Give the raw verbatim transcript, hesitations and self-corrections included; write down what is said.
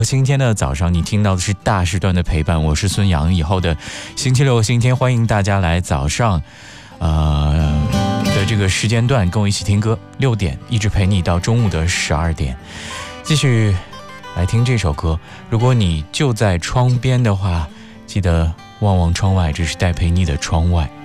今天的早上你听到的是大时段的陪伴，我是孙杨。以后的星期六星期天欢迎大家来早上呃的这个时间段跟我一起听歌，六点一直陪你到中午的十二点，继续来听这首歌。如果你就在窗边的话，记得望望窗外，这是戴佩妮的窗外。